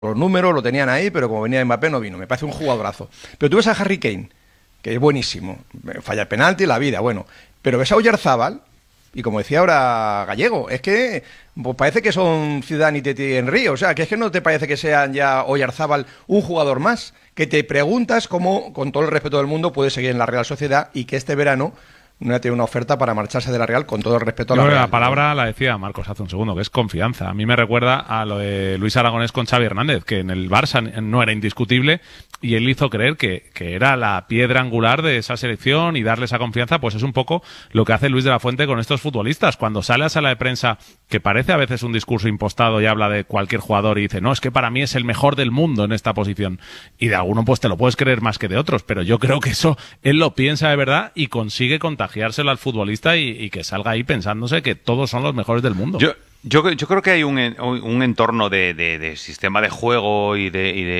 los números, lo tenían ahí, pero como venía Mbappé no vino. Me parece un jugadorazo. Pero tú ves a Harry Kane, que es buenísimo, falla el penalti, la vida, bueno. Pero ves a Oyarzábal, y como decía ahora Gallego, es que pues parece que son Zidane y Titi Henry, o sea, que es que no te parece que sean ya Oyarzábal un jugador más, que te preguntas cómo, con todo el respeto del mundo, puede seguir en la Real Sociedad y que este verano no tiene una oferta para marcharse de la Real, con todo el respeto a la Real. La palabra la decía Marcos hace un segundo, que es confianza. A mí me recuerda a lo de Luis Aragonés con Xavi Hernández, que en el Barça no era indiscutible y él hizo creer que era la piedra angular de esa selección y darle esa confianza. Pues es un poco lo que hace Luis de la Fuente con estos futbolistas. Cuando sale a sala de prensa, que parece a veces un discurso impostado y habla de cualquier jugador y dice, no, es que para mí es el mejor del mundo en esta posición. Y de alguno pues te lo puedes creer más que de otros, pero yo creo que eso él lo piensa de verdad y consigue contagiárselo al futbolista y que salga ahí pensándose que todos son los mejores del mundo. Yo creo que hay un entorno de sistema de juego y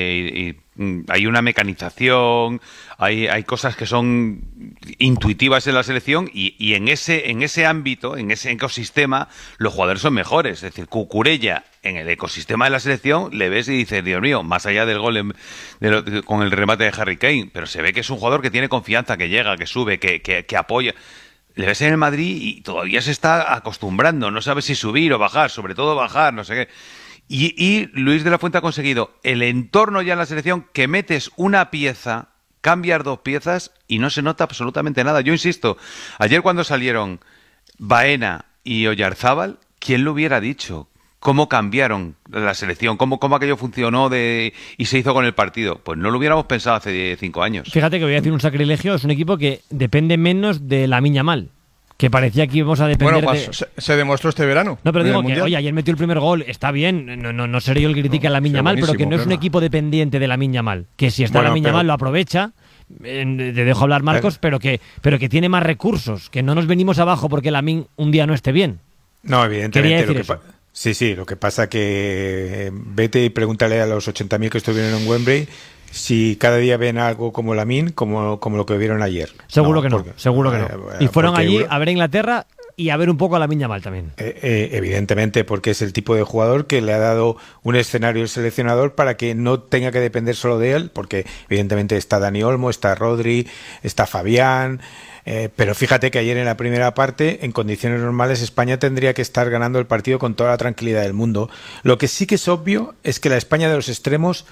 hay una mecanización, hay cosas que son intuitivas en la selección y en ese ámbito, en ese ecosistema, los jugadores son mejores. Es decir, Cucurella en el ecosistema de la selección le ves y dices, Dios mío, más allá del gol con el remate de Harry Kane, pero se ve que es un jugador que tiene confianza, que llega, que sube, que apoya. Le ves en el Madrid y todavía se está acostumbrando, no sabe si subir o bajar, sobre todo bajar, no sé qué. Y Luis de la Fuente ha conseguido el entorno ya en la selección que metes una pieza, cambias dos piezas y no se nota absolutamente nada. Yo insisto, ayer cuando salieron Baena y Oyarzábal, ¿quién lo hubiera dicho? ¿Cómo cambiaron la selección? ¿Cómo aquello funcionó y se hizo con el partido? Pues no lo hubiéramos pensado hace 5 años. Fíjate que voy a decir un sacrilegio, es un equipo que depende menos de Lamine Yamal, que parecía que íbamos a depender se demostró este verano. No, pero digo que, oye, ayer metió el primer gol, está bien, no seré yo el que critique a Lamine Yamal, pero que no es un equipo dependiente de Lamine Yamal, que si está Lamine Yamal lo aprovecha. Te dejo hablar, Marcos, pero que tiene más recursos, que no nos venimos abajo porque Lamine un día no esté bien. No, evidentemente lo que Sí, lo que pasa que vete y pregúntale a los 80.000 que estuvieron en Wembley si cada día ven algo como Lamine, como lo que vieron ayer. Seguro que no. Y fueron allí a ver a Inglaterra y a ver un poco a Lamine Yamal también. Evidentemente, porque es el tipo de jugador que le ha dado un escenario el seleccionador para que no tenga que depender solo de él, porque evidentemente está Dani Olmo, está Rodri, está Fabián. Pero fíjate que ayer en la primera parte, en condiciones normales, España tendría que estar ganando el partido con toda la tranquilidad del mundo. Lo que sí que es obvio es que la España de los extremos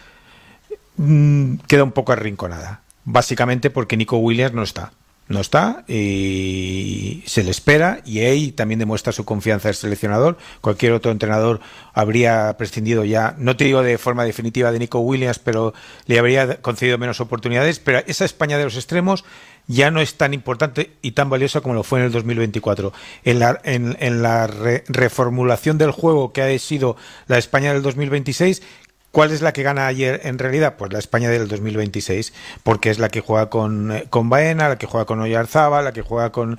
queda un poco arrinconada. Básicamente porque Nico Williams no está y se le espera, y ahí también demuestra su confianza el seleccionador. Cualquier otro entrenador habría prescindido ya, no te digo de forma definitiva de Nico Williams, pero le habría concedido menos oportunidades. Pero esa España de los extremos ya no es tan importante y tan valiosa como lo fue en el 2024. En la reformulación del juego que ha sido la España del 2026, ¿cuál es la que gana ayer en realidad? Pues la España del 2026, porque es la que juega con Baena, la que juega con Oyarzábal, la que juega con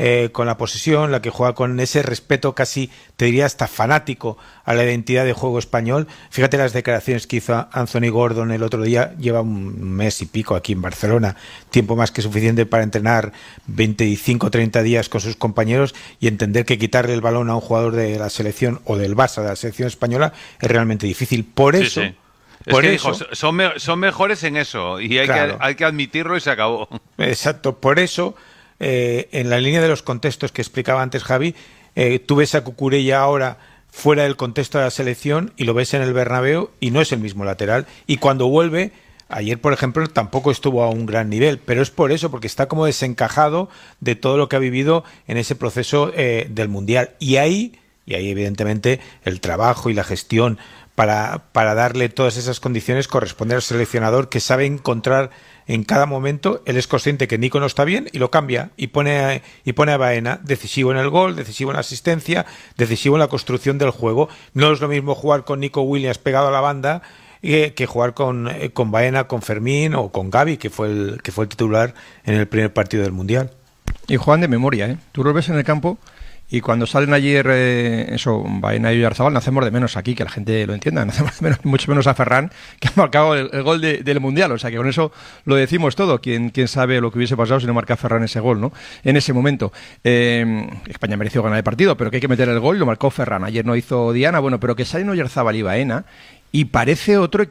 la posesión, la que juega con ese respeto casi, te diría, hasta fanático a la identidad de juego español. Fíjate las declaraciones que hizo Anthony Gordon el otro día, lleva un mes y pico aquí en Barcelona, tiempo más que suficiente para entrenar 25 o 30 días con sus compañeros y entender que quitarle el balón a un jugador de la selección o del Barça, de la selección española, es realmente difícil. Por eso... Sí. Por eso dijo, son mejores en eso y hay que admitirlo y se acabó. Exacto, por eso en la línea de los contextos que explicaba antes Javi, tú ves a Cucurella ahora fuera del contexto de la selección y lo ves en el Bernabéu y no es el mismo lateral, y cuando vuelve, ayer por ejemplo tampoco estuvo a un gran nivel, pero es por eso, porque está como desencajado de todo lo que ha vivido en ese proceso del Mundial, y ahí evidentemente el trabajo y la gestión para darle todas esas condiciones corresponde al seleccionador, que sabe encontrar en cada momento. Él es consciente que Nico no está bien y lo cambia y pone a Baena decisivo en el gol, decisivo en la asistencia, decisivo en la construcción del juego. No es lo mismo jugar con Nico Williams pegado a la banda que jugar con Baena, con Fermín o con Gavi, que fue el titular en el primer partido del Mundial. Y juegan de memoria, ¿eh? Tú lo ves en el campo. Y cuando salen ayer Baena y Oyarzábal, no hacemos de menos aquí, que la gente lo entienda, no hacemos de menos, mucho menos a Ferran, que ha marcado el gol del Mundial. O sea que con eso lo decimos todo. ¿Quién sabe lo que hubiese pasado si no marca Ferran ese gol, ¿no? En ese momento. España mereció ganar el partido, pero que hay que meter el gol y lo marcó Ferran. Ayer no hizo Diana, bueno, pero que salen Oyarzábal y Baena y parece otro